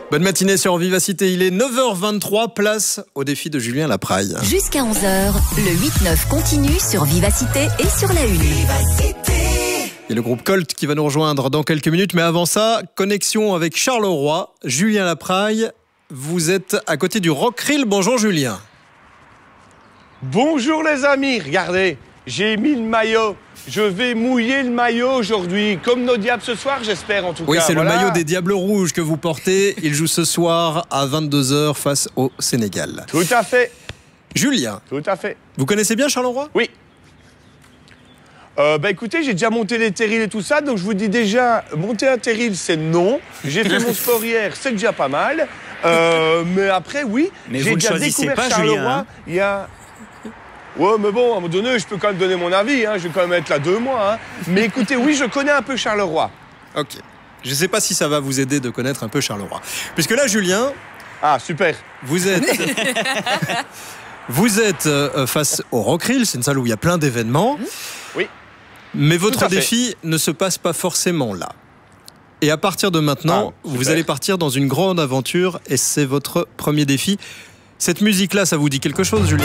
Bonne matinée sur Vivacité, il est 9h23, place au défi de Julien Lapraille. Jusqu'à 11h, le 8-9 continue sur Vivacité et sur la Une. Il y a le groupe Colt qui va nous rejoindre dans quelques minutes, mais avant ça, connexion avec Charleroi. Julien Lapraille, vous êtes à côté du Rockrill. Bonjour Julien. Bonjour les amis, regardez, j'ai mis le maillot. Je vais mouiller le maillot aujourd'hui, comme nos diables ce soir, j'espère en tout cas. Oui, c'est voilà. le maillot des Diables Rouges que vous portez. Il joue ce soir à 22h face au Sénégal. Tout à fait. Julien, Tout à fait. vous connaissez bien Charleroi ? Oui. Écoutez, j'ai déjà monté les terrils et tout ça, donc je vous dis déjà, monter un terril, c'est non. J'ai fait mon sport hier, c'est déjà pas mal. Mais après, oui, mais j'ai déjà découvert pas, Charleroi. Julien, hein. Il y a... Ouais, mais bon, à un moment donné, je peux quand même donner mon avis, hein. Je vais quand même être là 2 mois. Hein. Mais écoutez, oui, je connais un peu Charleroi. Ok. Je ne sais pas si ça va vous aider de connaître un peu Charleroi. Puisque là, Julien... Ah, super. Vous êtes... Vous êtes face au Rockrill, c'est une salle où il y a plein d'événements. Oui. Mais votre défi ne se passe pas forcément là. Et à partir de maintenant, vous allez partir dans une grande aventure et c'est votre premier défi. Cette musique-là, ça vous dit quelque chose, Julien ?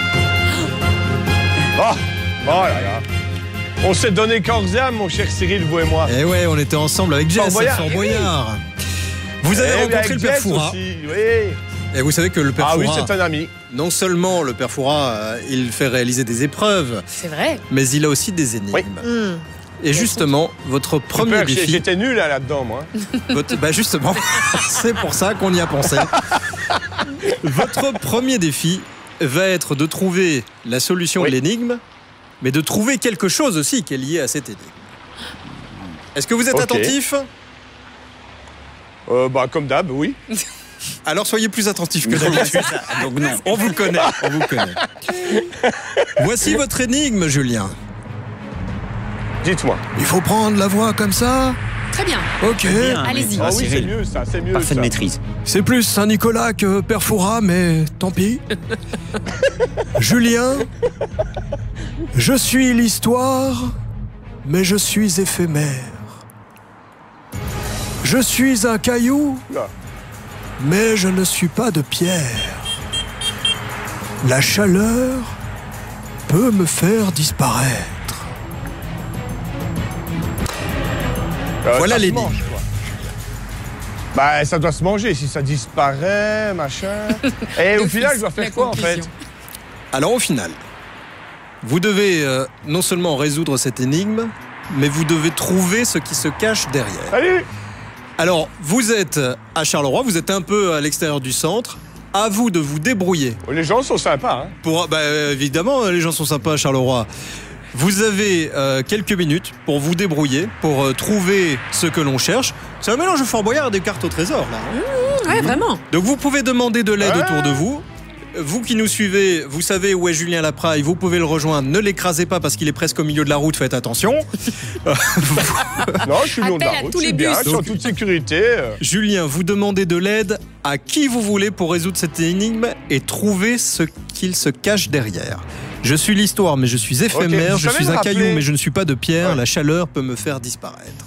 Oh là là. On s'est donné corps et âme, mon cher Cyril, vous et moi. Eh ouais, on était ensemble avec Jess à Fort Boyard. Vous avez rencontré le Père Fouras. Oui. Et vous savez que le Père Fouras... Ah oui, c'est un ami. Non seulement le Père Fouras, il fait réaliser des épreuves. C'est vrai. Mais il a aussi des énigmes. Oui. Et justement, votre premier défi... J'étais nul là-dedans, moi. Justement, c'est pour ça qu'on y a pensé. Votre premier défi va être de trouver la solution de l'énigme, mais de trouver quelque chose aussi qui est lié à cette énigme. Est-ce que vous êtes attentif ? Comme d'hab, oui. Alors soyez plus attentifs que d'habitude. Donc non, on vous connaît. Voici votre énigme, Julien. Dites-moi. Il faut prendre la voix comme ça ? Très bien. Ok. Allez-y. Ah oui, c'est mieux ça, c'est mieux. Parfaite maîtrise. C'est plus Saint-Nicolas que Père Fouras, mais tant pis. Julien, je suis l'histoire, mais je suis éphémère. Je suis un caillou, mais je ne suis pas de pierre. La chaleur peut me faire disparaître. Voilà l'énigme. Ça doit se manger, si ça disparaît, machin. Et au final, je dois faire quoi en fait ? Alors au final, vous devez non seulement résoudre cette énigme, mais vous devez trouver ce qui se cache derrière. Salut ! Alors, vous êtes à Charleroi, vous êtes un peu à l'extérieur du centre. À vous de vous débrouiller. Les gens sont sympas. Hein. Évidemment, les gens sont sympas à Charleroi. Vous avez quelques minutes pour vous débrouiller, pour trouver ce que l'on cherche. C'est un mélange de Fort Boyard et des cartes au trésor, là. Ouais, vraiment. Donc vous pouvez demander de l'aide autour de vous. Vous qui nous suivez, vous savez où est Julien Lapraille, vous pouvez le rejoindre. Ne l'écrasez pas parce qu'il est presque au milieu de la route, faites attention. Non, je suis le long de la route, c'est bien, je suis en toute sécurité. Julien, vous demandez de l'aide à qui vous voulez pour résoudre cette énigme et trouver ce qu'il se cache derrière. Je suis l'histoire, mais je suis éphémère. Je suis un caillou, mais je ne suis pas de pierre. La chaleur peut me faire disparaître.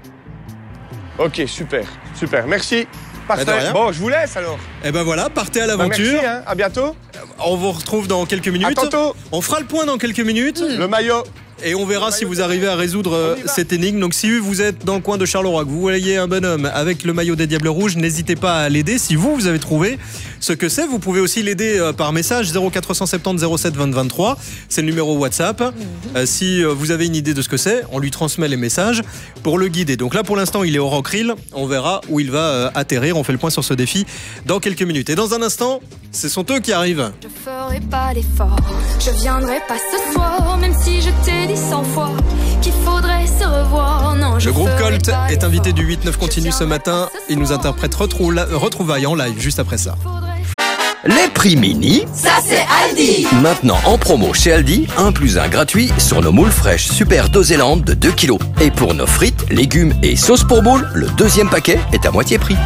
Ok, super, merci. Parfait. Bon, je vous laisse alors. Et ben voilà, partez à l'aventure. Merci, hein. À bientôt. On vous retrouve dans quelques minutes. À tantôt. On fera le point dans quelques minutes. Le maillot. Et on verra si vous arrivez à résoudre cette énigme. Donc si vous êtes dans le coin de Charleroi, que vous voyez un bonhomme avec le maillot des Diables Rouges, n'hésitez pas à l'aider. Si vous avez trouvé ce que c'est, vous pouvez aussi l'aider par message 0470 07 20 23. C'est le numéro WhatsApp. Si vous avez une idée de ce que c'est, on lui transmet les messages pour le guider. Donc là pour l'instant il est au Rockrill. On verra où il va atterrir. On fait le point sur ce défi dans quelques minutes. Et dans un instant, ce sont eux qui arrivent. Je ferai pas d'effort, je viendrai pas ce soir, même si je t'ai dit 100 fois qu'il faudrait se revoir. Non, le groupe Colt est invité du 8-9 continue ce matin. Il nous interprète Retrouvailles en live juste après ça. Les prix mini, ça c'est Aldi. Maintenant en promo chez Aldi, 1 + 1 gratuit sur nos moules fraîches Super Dosélande de 2 kg. Et pour nos frites, légumes et sauces pour boules, le 2e paquet est à moitié prix.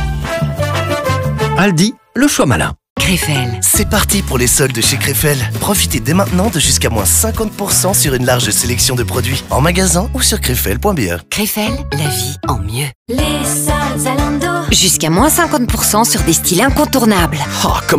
Aldi, le choix malin. Krefel. C'est parti pour les soldes de chez Krefel. Profitez dès maintenant de jusqu'à moins 50% sur une large sélection de produits en magasin ou sur krefel.be. Krefel, la vie en mieux. Les soldes Zalando. Jusqu'à moins 50% sur des styles incontournables. Oh,